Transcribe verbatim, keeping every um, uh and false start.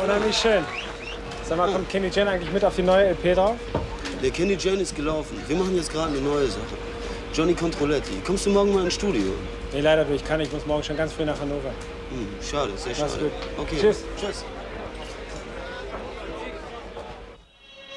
unheimlich schön. Sag mal, kommt Kenny Jane eigentlich mit auf die neue L P drauf? Der Kenny Jane ist gelaufen. Wir machen jetzt gerade eine neue Sache. Johnny Controletti. Kommst du morgen mal ins Studio? Nee, leider, ich kann nicht. Ich muss morgen schon ganz früh nach Hannover. Hm, schade, sehr schade. Mach's gut. Okay. Tschüss. Tschüss.